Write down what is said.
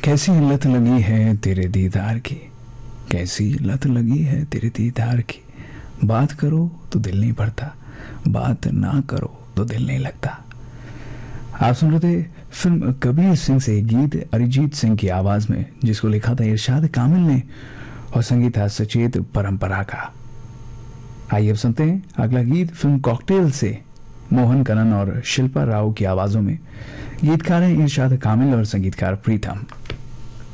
कैसी लत लगी है तेरे दीदार की, कैसी लत लगी है तेरे दीदार की। बात करो तो दिल नहीं भरता, बात ना करो तो दिल नहीं लगता। आप सुन रहे थे फिल्म कबीर सिंह से गीत अरिजीत सिंह की आवाज में, जिसको लिखा था इरशाद कामिल ने और संगीत था सचेत परंपरा का। आइए अब सुनते हैं अगला गीत फिल्म कॉकटेल से मोहन कनन और शिल्पा राव की आवाजों में। गीतकार हैं इरशाद कामिल और संगीतकार प्रीतम।